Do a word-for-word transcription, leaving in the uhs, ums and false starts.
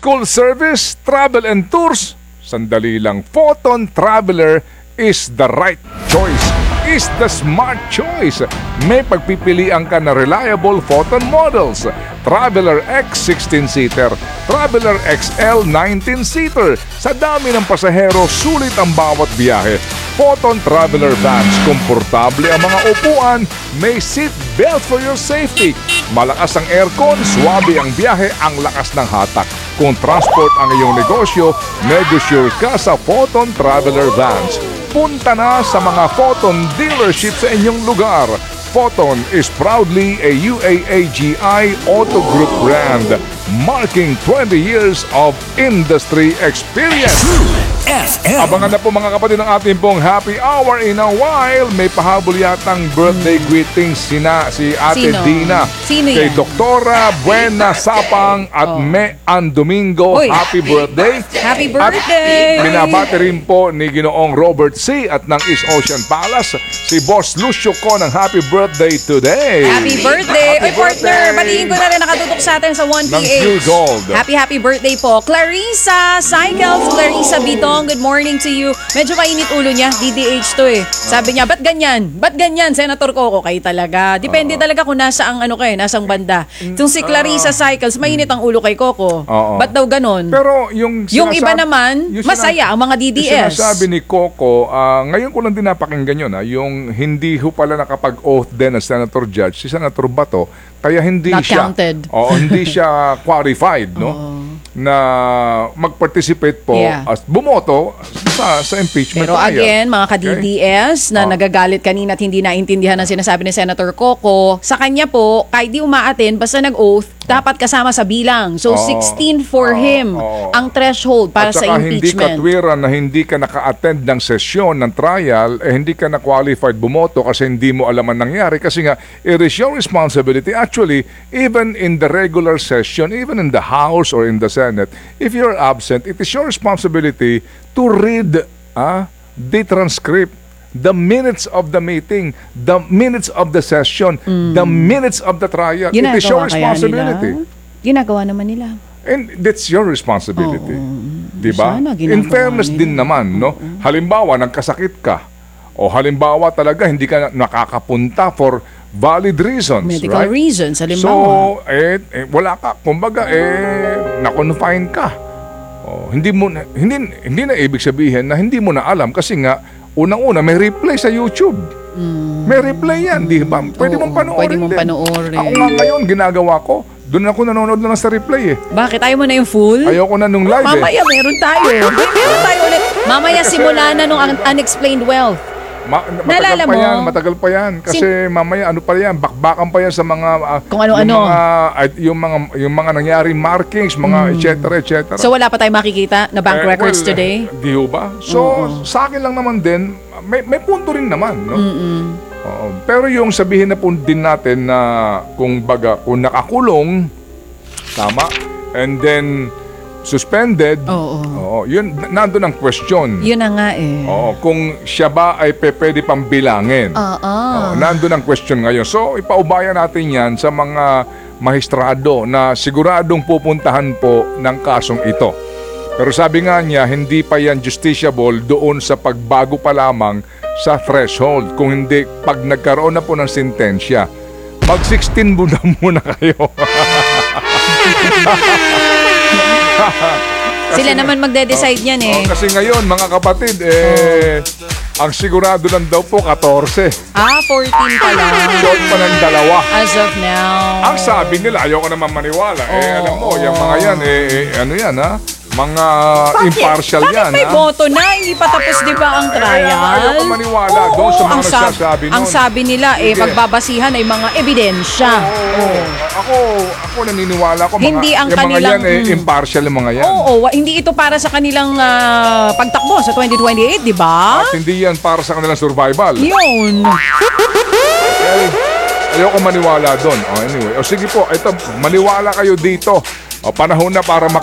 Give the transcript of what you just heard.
school service, travel and tours, sandali lang, Photon Traveler is the right choice. Is the smart choice. May pagpipilian ka na reliable Photon models. Traveler X sixteen-seater, Traveler X L nineteen-seater. Sa dami ng pasahero, sulit ang bawat biyahe. Photon Traveler Vans, komportable ang mga upuan, may seat belt for your safety. Malakas ang aircon, swabe ang biyahe, ang lakas ng hatak. Kung transport ang iyong negosyo, medyo sure ka sa Photon Traveler Vans. Punta na sa mga Photon dealership sa inyong lugar. Photon is proudly a U A A G I Auto Group brand, marking twenty years of industry experience. F M. Abangan na po mga kapatid ng ating pong happy hour in a while. May pahabol yatang birthday greetings sina si Ate Sino? Dina. Sino Kay yan? Doktora Buena Sapang at Oh. Mean Domingo. Uy. Happy birthday. Happy At birthday! binabati rin po ni Ginoong Robert C. at ng East Ocean Palace si Boss Lucio ko ng happy birthday today. Happy birthday! Happy Oy, partner, birthday. batiin ko na rin nakatutok sa atin sa one P H. Ng Pure Gold. Happy, happy birthday po. Clarissa Cycles, Clarissa Bitong, good morning to you. Medyo mainit ulo niya, D D H to eh. Sabi niya, ba't ganyan? Ba't ganyan, Senator Coco? Kayo talaga. Depende talaga kung nasa ang ano kayo, nasang banda. Itong si Clarissa Cycles, mainit ang ulo kay Coco. Oo. Ba't daw ganon? Pero yung Yung sinasab- iba naman, yung sina- masaya ang mga D D S. Yung sinasabi ni Coco, ah, ngayon ko lang din napakinggan yun, ah, yung hindi ho pala nakapag-oath din as Senator Judge, si Senator Bato, kaya hindi Not siya, counted. oo, hindi siya qualified, no? Na mag-participate po Yeah. as bumoto sa sa impeachment Pero trial. again, mga ka-D D S na Oh. nagagalit kanina at hindi naintindihan ang sinasabi ni Senator Coco, sa kanya po, kahit di umaaten, basta nag-oath, dapat kasama sa bilang. So, Oh. sixteen for Oh. him Oh. ang threshold para At sa saka hindi impeachment. katwiran na hindi ka naka-attend ng sesyon ng trial, eh hindi ka na-qualified bumoto kasi hindi mo alam ang nangyari. Kasi nga, it is your responsibility. Actually, even in the regular session, even in the House or in the Senate, if you're absent, it is your responsibility to read ah, the transcript, the minutes of the meeting, the minutes of the session, the minutes of the trial. It is your Ginagawa kaya responsibility. nila? Ginagawa naman nila. And that's your responsibility. Di ba? Sana ginagawa In fairness nila. din naman, no? Halimbawa, nagkasakit ka. O halimbawa talaga, hindi ka nakakapunta for valid reasons, Medical right? reasons, halimbawa. So, eh, eh, wala ka. Kumbaga, eh, na-confine ka. O, hindi mo na, hindi, hindi na ibig sabihin na hindi mo na alam kasi nga, unang-una, may replay sa YouTube. May replay yan, di ba? Pwede Oo, mong panoorin pwede mong din. panoorin. Ako nga ngayon, ginagawa ko. Doon ako nanonood na lang sa replay eh. Bakit? Ayaw mo na yung full? Ayoko na nung live eh. Mamaya meron tayo. May meron tayo ulit. Mamaya simula na nung un- unexplained wealth. Ma- matagal Naalala pa mo? yan, matagal pa yan. Kasi mamaya ano pa yan, bakbakan pa yan sa mga ah, Kung ano-ano. Yung mga, ah, yung mga, yung mga nangyaring markings, mga et cetera, et cetera. So wala pa tayong makikita na bank Eh, records well, today? eh, Di ho ba? So, sa akin lang naman din, may, may punto rin naman, no? Oo. Pero yung sabihin na po din natin na kung baga, kung nakakulong, tama, and then suspended, Oo. oo, yun, nandun ang question. Yun na nga eh. Oo, kung siya ba ay pe- pwede pang bilangin. Oo. Oo, nandun ang question ngayon. So, ipaubaya natin yan sa mga mahistrado na siguradong pupuntahan po ng kasong ito. Pero sabi nga niya, hindi pa yan justiciable doon sa pagbago pa lamang sa threshold. Kung hindi, pag nagkaroon na po ng sentensya, mag sixteen muna muna kayo. Sila naman magde-decide yan eh. Oh, kasi ngayon, mga kapatid, eh, ang sigurado lang daw po, fourteen. Ah, fourteen pala. Short pa ng dalawa. As of now. Ang sabi nila, ayoko naman maniwala. Eh, alam mo, yung mga yan, eh, eh, ano yan, ha? Mga impartial yan, May ha? boto na, hindi pa tapos di ba ang trial? Eh, ayaw ko maniwala doon sa mga ang sab- nagsasabi nun. Ang sabi nila, eh, Sige. pagbabasihan ay mga ebidensya. Oo. Ako, ako naniniwala ko, mga, Hindi ang yung mga kanilang- yan, eh, mm. impartial yung mga yan. Oo, wa- hindi ito para sa kanilang ah, pagtakbo sa twenty twenty-eight, di ba? At hindi yan para sa kanilang survival. Yun. Okay. Ayoko maniwala doon. Oh, anyway, o sige po, ito, maniwala kayo dito. O, panahon na para mak